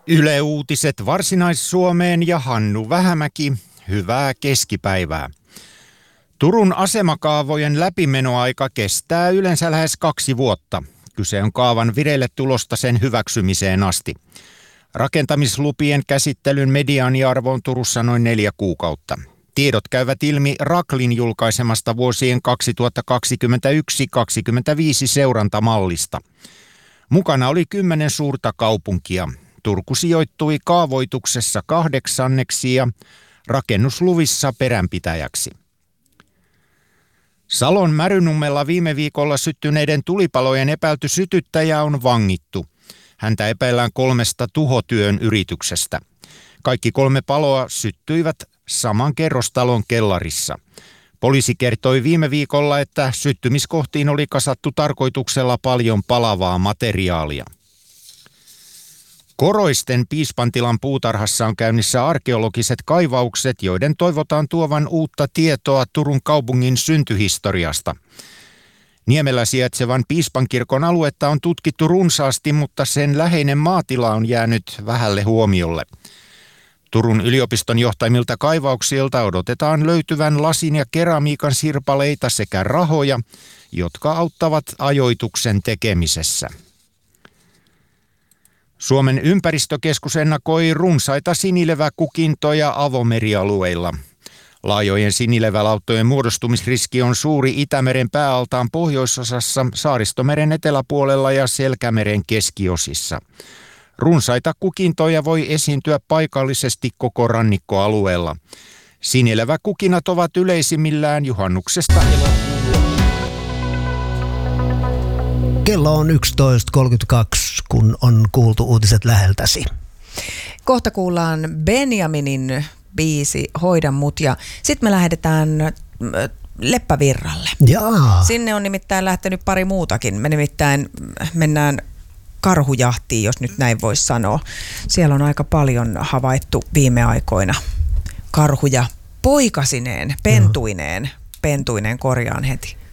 Yle Uutiset Varsinais-Suomeen ja Hannu Vähämäki. Hyvää keskipäivää. Turun asemakaavojen läpimenoaika kestää yleensä lähes 2 vuotta. Kyse on kaavan vireille tulosta sen hyväksymiseen asti. Rakentamislupien käsittelyn mediaaniarvo on Turussa noin 4 kuukautta. Tiedot käyvät ilmi Raklin julkaisemasta vuosien 2021-2025 seurantamallista. Mukana oli 10 suurta kaupunkia. Turku sijoittui kaavoituksessa 8. ja rakennusluvissa peränpitäjäksi. Salon Märynummella viime viikolla syttyneiden tulipalojen epäilty sytyttäjä on vangittu. Häntä epäillään 3 tuhotyön yrityksestä. Kaikki 3 paloa syttyivät saman kerrostalon kellarissa. Poliisi kertoi viime viikolla, että syttymiskohtiin oli kasattu tarkoituksella paljon palavaa materiaalia. Koroisten Piispantilan puutarhassa on käynnissä arkeologiset kaivaukset, joiden toivotaan tuovan uutta tietoa Turun kaupungin syntyhistoriasta. Niemellä sijaitsevan Piispankirkon aluetta on tutkittu runsaasti, mutta sen läheinen maatila on jäänyt vähälle huomiolle. Turun yliopiston johtamilta kaivauksilta odotetaan löytyvän lasin ja keramiikan sirpaleita sekä rahoja, jotka auttavat ajoituksen tekemisessä. Suomen ympäristökeskus ennakoi runsaita sinileväkukintoja avomerialueilla. Laajojen sinilevälauttojen muodostumisriski on suuri Itämeren pääaltaan pohjoisosassa, Saaristomeren eteläpuolella ja Selkämeren keskiosissa. Runsaita kukintoja voi esiintyä paikallisesti koko rannikkoalueella. Sinileväkukinat ovat yleisimmillään juhannuksesta elokuulle. Kello on 11.32, kun on kuultu uutiset läheltäsi. Kohta kuullaan Benjaminin biisi Hoida mut ja sitten me lähdetään Leppävirralle. Jaa. Sinne on nimittäin lähtenyt pari muutakin. Me nimittäin mennään karhujahtiin, jos nyt näin voisi sanoa. Siellä on aika paljon havaittu viime aikoina karhuja poikasineen, pentuineen korjaan heti.